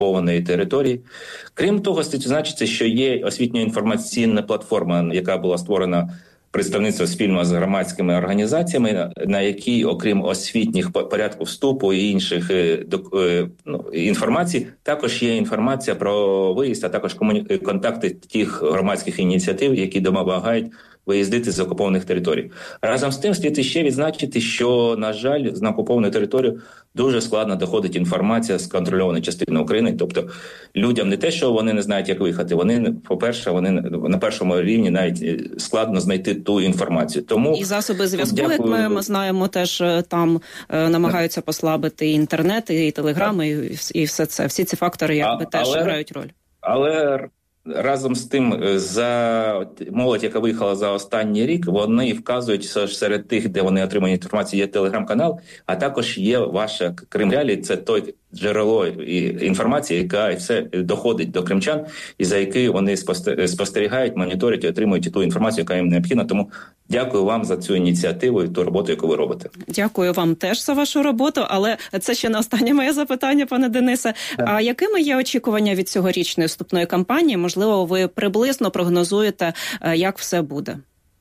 окупованої території. Крім того, слід зазначити, що є освітньо-інформаційна платформа, яка була створена представництво спільно з громадськими організаціями, на якій, окрім освітніх порядку вступу і інших інформацій, також є інформація про виїзд, а також контакти тих громадських ініціатив, які допомагають виїздити з окупованих територій. Разом з тим, слід ще відзначити, що, на жаль, на окуповану територію дуже складно доходить інформація з контрольованої частини України. Тобто людям не те, що вони не знають, як виїхати, вони, по-перше, вони на першому рівні навіть складно знайти ту інформацію. Тому і засоби зв'язку, як ми знаємо, теж там намагаються послабити і інтернет, і телеграми, і все це. Всі ці фактори теж грають роль. Але разом з тим, за молодь, яка виїхала за останній рік, вони вказують, що серед тих, де вони отримані інформацію, є телеграм-канал, а також є ваша Крим Реалії, це той джерело інформації, яка все доходить до кримчан, і за який вони спостерігають, моніторять і отримують ту інформацію, яка їм необхідна. Тому дякую вам за цю ініціативу і ту роботу, яку ви робите. Дякую вам теж за вашу роботу, але це ще не останнє моє запитання, пане Денисе. А якими є очікування від цьогорічної вступної кампанії? Можливо, ви приблизно прогнозуєте, як все буде?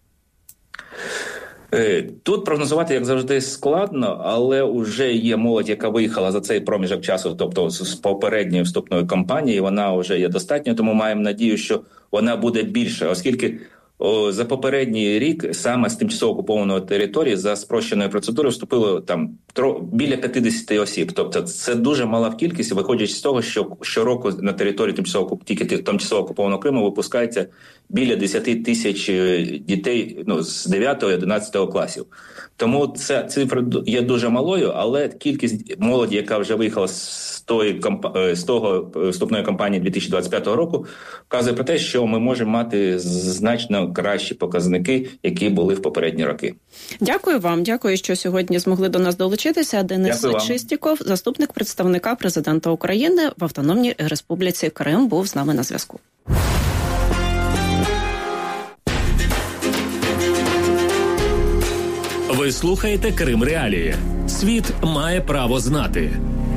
Тут прогнозувати, як завжди, складно, але вже є молодь, яка виїхала за цей проміжок часу, тобто з попередньої вступної кампанії, вона вже є достатньо, тому маємо надію, що вона буде більше, оскільки за попередній рік саме з тимчасово окупованої території за спрощеною процедурою вступило там біля 50 осіб. Тобто це дуже мала кількість, виходячи з того, що щороку на території тимчасово окупованого Криму випускається біля 10 тисяч дітей з 9-11 класів. Тому ця цифра є дуже малою, але кількість молоді, яка вже виїхала з того вступної кампанії 2025 року, вказує про те, що ми можемо мати значно кращі показники, які були в попередні роки. Дякую вам. Дякую, що сьогодні змогли до нас долучитися. Денис Чистіков, заступник представника президента України в Автономній Республіці Крим, був з нами на зв'язку. Ви слухаєте Крим Реалії. Світ має право знати.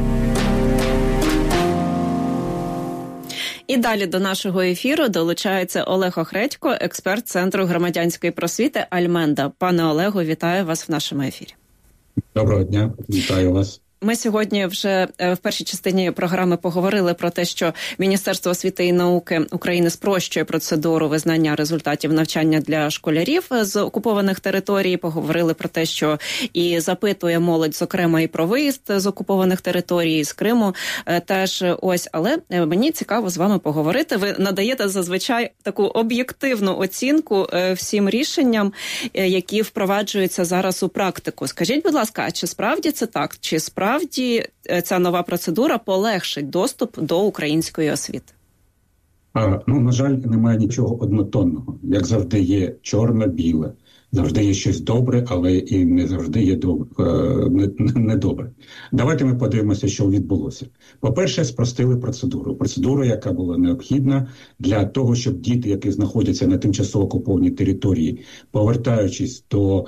І далі до нашого ефіру долучається Олег Охредько, експерт Центру громадянської просвіти «Альменда». Пане Олегу, вітаю вас в нашому ефірі. Доброго дня, вітаю вас. Ми сьогодні вже в першій частині програми поговорили про те, що Міністерство освіти і науки України спрощує процедуру визнання результатів навчання для школярів з окупованих територій. Поговорили про те, що і запитує молодь, зокрема, і про виїзд з окупованих територій, з Криму теж ось. Але мені цікаво з вами поговорити. Ви надаєте зазвичай таку об'єктивну оцінку всім рішенням, які впроваджуються зараз у практику. Скажіть, будь ласка, а чи справді це так? Чи справді ця нова процедура полегшить доступ до української освіти? На жаль, немає нічого однотонного. Як завжди є чорно-біле. Завжди є щось добре, але і не завжди є недобре. Давайте ми подивимося, що відбулося. По-перше, спростили процедуру. Процедуру, яка була необхідна для того, щоб діти, які знаходяться на тимчасово окупованій території, повертаючись до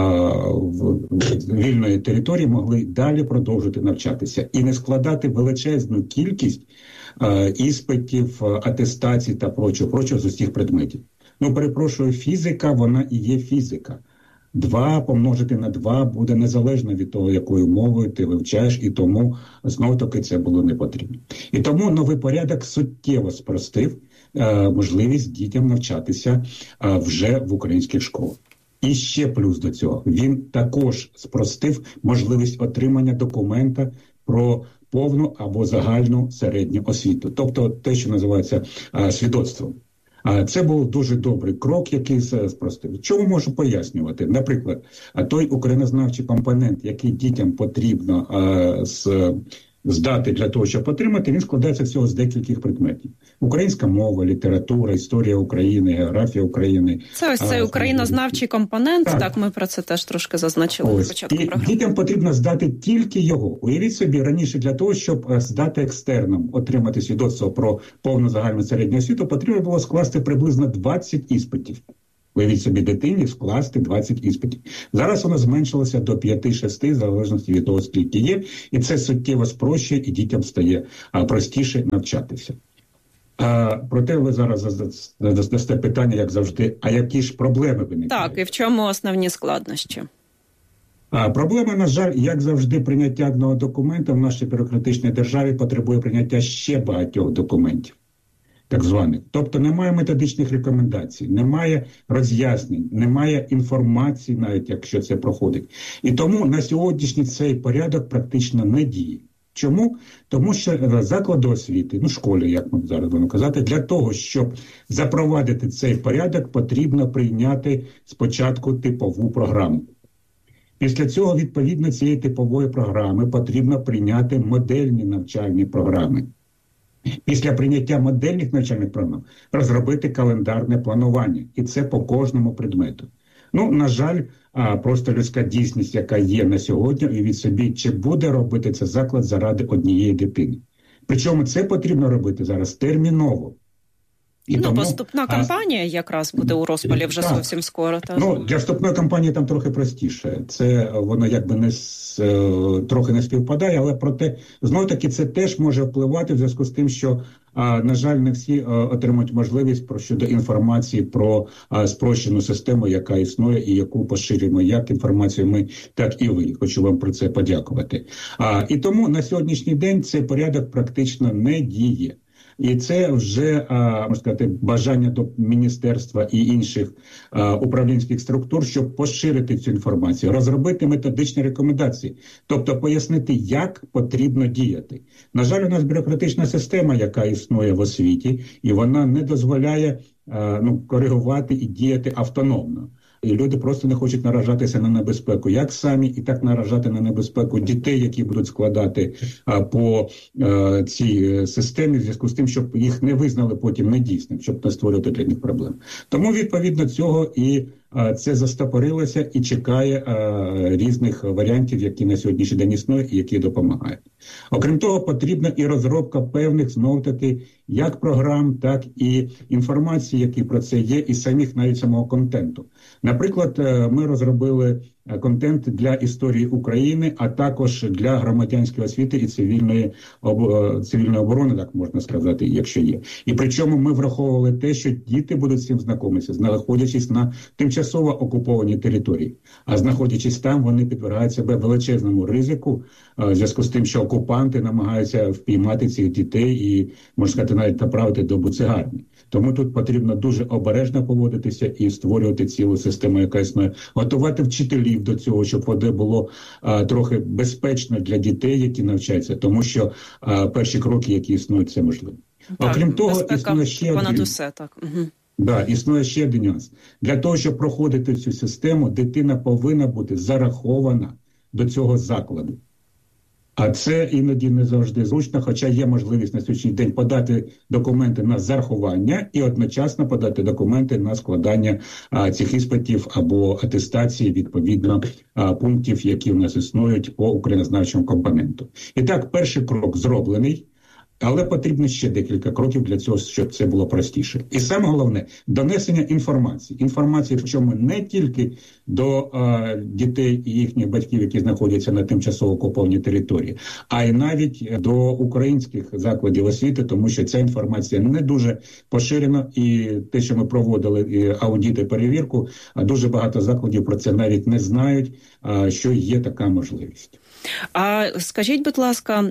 вільної території, могли далі продовжити навчатися і не складати величезну кількість іспитів, атестацій та прочого з усіх предметів. Перепрошую, фізика, вона і є фізика. 2 помножити на 2 буде незалежно від того, якою мовою ти вивчаєш, і тому, знов-таки, це було не потрібно. І тому новий порядок суттєво спростив можливість дітям навчатися вже в українських школах. І ще плюс до цього, він також спростив можливість отримання документа про повну або загальну середню освіту, тобто те, що називається свідоцтвом. Це був дуже добрий крок, який спростив. Чому можу пояснювати? Наприклад, той українознавчий компонент, який дітям потрібно здати для того, щоб отримати, він складається всього з декількох предметів. Українська мова, література, історія України, географія України. Це ось цей українознавчий компонент, так ми про це теж трошки зазначили на початку програми. Дітям потрібно здати тільки його. Уявіть собі, раніше для того, щоб здати екстерном, отримати свідоцтво про повну загальну середню освіту, потрібно було скласти приблизно 20 іспитів. Уявіть собі, дитині скласти 20 іспитів. Зараз воно зменшилося до 5-6, в залежності від того, скільки є, і це суттєво спрощує, і дітям стає простіше навчатися. Проте ви зараз задасте питання, як завжди, а які ж проблеми виникають? Так, і в чому основні складнощі? Проблема, на жаль, як завжди, прийняття одного документа в нашій бюрократичній державі потребує прийняття ще багатьох документів, так званих. Тобто немає методичних рекомендацій, немає роз'яснень, немає інформації, навіть якщо це проходить. І тому на сьогоднішній цей порядок практично не діє. Чому? Тому що заклади освіти, школи, як ми зараз будемо казати, для того, щоб запровадити цей порядок, потрібно прийняти спочатку типову програму. Після цього, відповідно цієї типової програми, потрібно прийняти модельні навчальні програми. Після прийняття модельних навчальних програм розробити календарне планування. І це по кожному предмету. На жаль, просто людська дійсність, яка є на сьогодні, уявіть собі, чи буде робити це заклад заради однієї дитини. Причому це потрібно робити зараз терміново. І тому, вступна кампанія якраз буде у розпалі вже зовсім скоро. Для вступної кампанії там трохи простіше. Це воно якби трохи не співпадає, але проте, знову-таки, це теж може впливати в зв'язку з тим, що, на жаль, не всі отримують можливість щодо інформації про спрощену систему, яка існує і яку поширюємо як інформацію ми, так і ви. Хочу вам про це подякувати. І тому на сьогоднішній день цей порядок практично не діє. І це вже, можна сказати, бажання до міністерства і інших управлінських структур, щоб поширити цю інформацію, розробити методичні рекомендації, тобто пояснити, як потрібно діяти. На жаль, у нас бюрократична система, яка існує в освіті, і вона не дозволяє коригувати і діяти автономно. І люди просто не хочуть наражатися на небезпеку, як самі, і так наражати на небезпеку дітей, які будуть складати по цій системі, в зв'язку з тим, щоб їх не визнали потім недійсним, щоб не створювати для них проблем. Тому, відповідно цього, і це застопорилося і чекає різних варіантів, які на сьогоднішній день існують і які допомагають. Окрім того, потрібна і розробка певних, знову-таки, як програм, так і інформації, які про це є, і навіть самого контенту. Наприклад, ми розробили контент для історії України, а також для громадянської освіти і цивільної оборони, так можна сказати, якщо є. І причому ми враховували те, що діти будуть з цим знайомитися, знаходячись на тимчасово окупованій території. А знаходячись там, вони підвергають себе величезному ризику, в зв'язку з тим, що окупанти намагаються впіймати цих дітей і, можна сказати, навіть направити до буцегарні. Тому тут потрібно дуже обережно поводитися і створювати цілу систему, яка існує. Готувати вчителів до цього, щоб воно було трохи безпечно для дітей, які навчаються, тому що перші кроки, які існують, це можливо. Окрім того, існує ще понад усе, так. Угу. Існує ще один нюанс. Для того, щоб проходити цю систему, дитина повинна бути зарахована до цього закладу. А це іноді не завжди зручно, хоча є можливість на сьогоднішній день подати документи на зарахування і одночасно подати документи на складання цих іспитів або атестації відповідно пунктів, які в нас існують по українознавчому компоненту. І так, перший крок зроблений, але потрібно ще декілька кроків для цього, щоб це було простіше. І саме головне – донесення інформації. Інформації, причому не тільки до дітей і їхніх батьків, які знаходяться на тимчасово окупованій території, а й навіть до українських закладів освіти, тому що ця інформація не дуже поширена. І те, що ми проводили аудит і перевірку, дуже багато закладів про це навіть не знають, що є така можливість. А скажіть, будь ласка,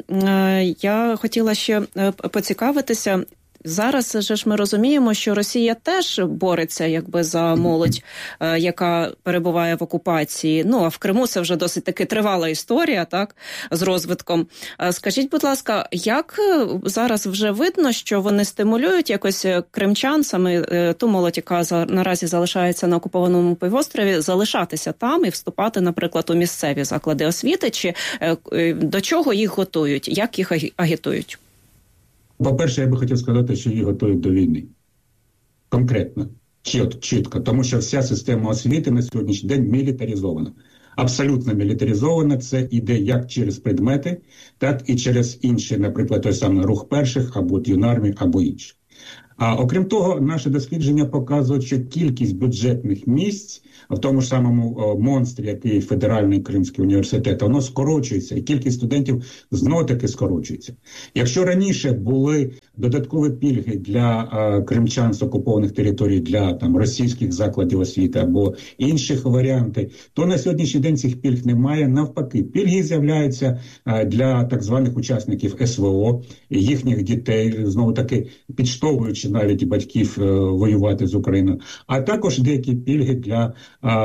я хотіла ще поцікавитися. Зараз же ж ми розуміємо, що Росія теж бореться за молодь, яка перебуває в окупації. А в Криму це вже досить таки тривала історія, так, з розвитком. Скажіть, будь ласка, як зараз вже видно, що вони стимулюють якось кримчан, саме ту молодь, яка наразі залишається на окупованому півострові, залишатися там і вступати, наприклад, у місцеві заклади освіти, чи до чого їх готують, як їх агітують? По-перше, я би хотів сказати, що їх готують до війни. Конкретно, чітко. Тому що вся система освіти на сьогоднішній день мілітаризована. Абсолютно мілітаризована. Це іде як через предмети, так і через інші, наприклад, той самий рух перших, або юнармії, або інші. А окрім того, наше дослідження показують, що кількість бюджетних місць в тому ж самому монстрі, який Федеральний Кримський університет, воно скорочується, і кількість студентів знов-таки скорочується. Якщо раніше були додаткові пільги для кримчан з окупованих територій, для російських закладів освіти або інших варіантів, то на сьогоднішній день цих пільг немає. Навпаки, пільги з'являються для так званих учасників СВО, їхніх дітей, знову-таки підштовхуючи навіть батьків воювати з Україною, а також деякі пільги для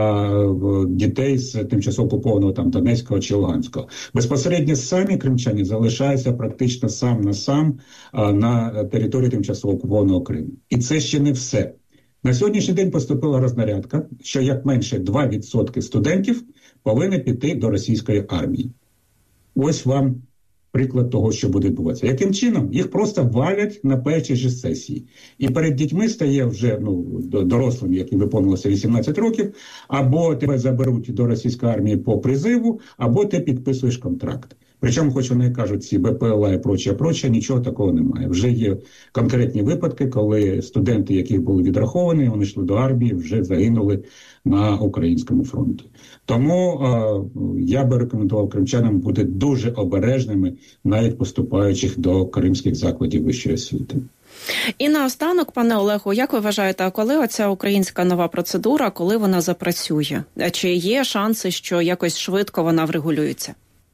дітей з тимчасово окупованого Донецького чи Луганського. Безпосередньо самі кримчані залишаються практично сам на сам на території тимчасово окупованого Криму. І це ще не все. На сьогоднішній день поступила рознарядка, що як менше 2% студентів повинні піти до російської армії. Ось вам приклад того, що буде відбуватися. Яким чином? Їх просто валять на першій же сесії. І перед дітьми стає вже дорослим, яким виповнилося 18 років, або тебе заберуть до російської армії по призиву, або ти підписуєш контракт. Причому, хоч вони кажуть, ці БПЛА і проче, нічого такого немає. Вже є конкретні випадки, коли студенти, яких були відраховані, вони йшли до армії, вже загинули на українському фронті. Тому я би рекомендував кримчанам бути дуже обережними, навіть поступаючих до кримських закладів вищої освіти. І наостанок, пане Олегу, як ви вважаєте, а коли оця українська нова процедура, коли вона запрацює? Чи є шанси, що якось швидко вона врегулюється?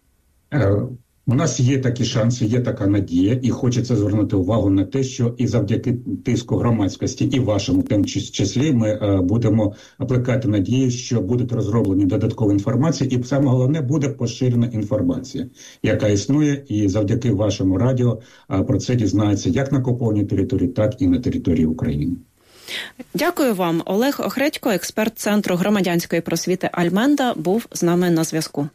У нас є такі шанси, є така надія, і хочеться звернути увагу на те, що і завдяки тиску громадськості, і вашому в тому числі, ми будемо плекати надію, що будуть розроблені додаткові інформації, і саме головне, буде поширена інформація, яка існує, і завдяки вашому радіо про це дізнається як на окупованій території, так і на території України. Дякую вам. Олег Охредько, експерт Центру громадянської просвіти Альменда, був з нами на зв'язку.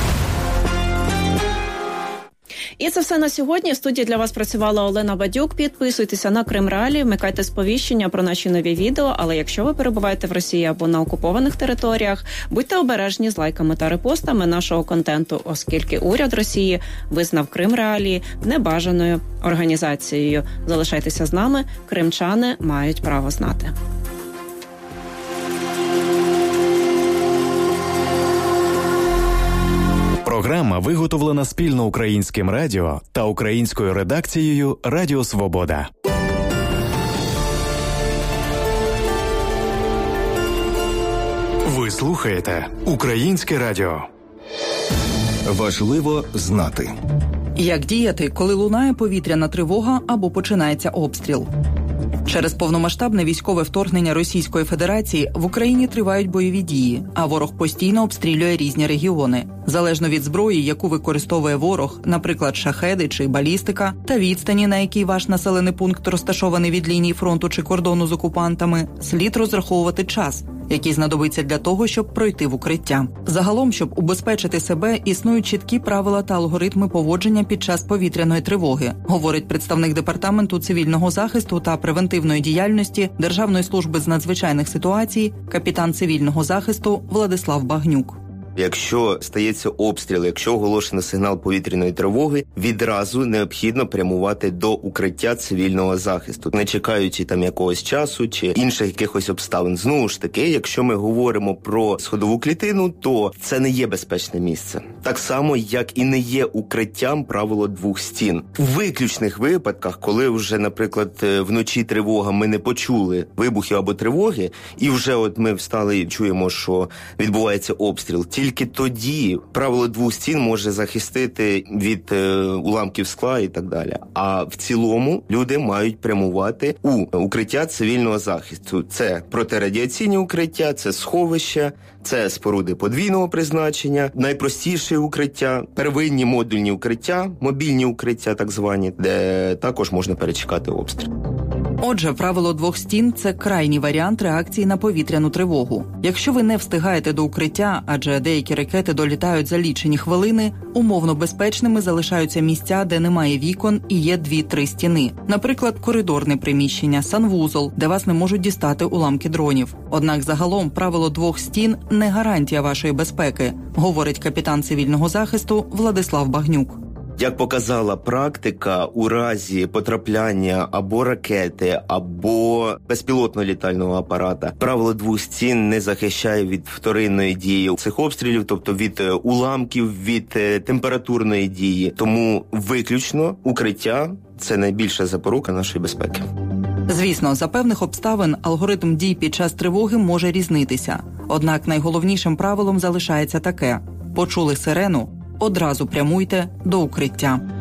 І це все на сьогодні. В студії для вас працювала Олена Бадюк. Підписуйтеся на Крим Реалії, вмикайте сповіщення про наші нові відео. Але якщо ви перебуваєте в Росії або на окупованих територіях, будьте обережні з лайками та репостами нашого контенту, оскільки уряд Росії визнав Крим Реалії небажаною організацією. Залишайтеся з нами. Кримчани мають право знати. Програма виготовлена спільно Українським радіо та українською редакцією Радіо Свобода. Ви слухаєте Українське радіо. Важливо знати. Як діяти, коли лунає повітряна тривога або починається обстріл? Через повномасштабне військове вторгнення Російської Федерації в Україні тривають бойові дії, а ворог постійно обстрілює різні регіони. Залежно від зброї, яку використовує ворог, наприклад, шахеди чи балістика, та відстані, на якій ваш населений пункт розташований від лінії фронту чи кордону з окупантами, слід розраховувати час, який знадобиться для того, щоб пройти в укриття. Загалом, щоб убезпечити себе, існують чіткі правила та алгоритми поводження під час повітряної тривоги, говорить представник Департаменту цивільного захисту та превентивної діяльності Державної служби з надзвичайних ситуацій, капітан цивільного захисту Владислав Багнюк. Якщо стається обстріл, якщо оголошено сигнал повітряної тривоги, відразу необхідно прямувати до укриття цивільного захисту, не чекаючи там якогось часу чи інших якихось обставин. Знову ж таки, якщо ми говоримо про сходову клітину, то це не є безпечне місце. Так само, як і не є укриттям правило двох стін. У виключних випадках, коли вже, наприклад, вночі тривога, ми не почули вибухів або тривоги, і вже от ми встали і чуємо, що відбувається обстріл, тільки тоді правило двох стін може захистити від уламків скла і так далі. А в цілому люди мають прямувати у укриття цивільного захисту. Це протирадіаційні укриття, це сховища, це споруди подвійного призначення, найпростіші укриття, первинні модульні укриття, мобільні укриття так звані, де також можна перечекати обстріл. Отже, правило двох стін – це крайній варіант реакції на повітряну тривогу. Якщо ви не встигаєте до укриття, адже деякі ракети долітають за лічені хвилини, умовно безпечними залишаються місця, де немає вікон і є 2-3 стіни. Наприклад, коридорне приміщення, санвузол, де вас не можуть дістати уламки дронів. Однак загалом правило двох стін – не гарантія вашої безпеки, говорить капітан цивільного захисту Владислав Багнюк. Як показала практика, у разі потрапляння або ракети, або безпілотного літального апарата, правило двох стін не захищає від вторинної дії цих обстрілів, тобто від уламків, від температурної дії. Тому виключно укриття – це найбільша запорука нашої безпеки. Звісно, за певних обставин алгоритм дій під час тривоги може різнитися. Однак найголовнішим правилом залишається таке – почули сирену – одразу прямуйте до укриття.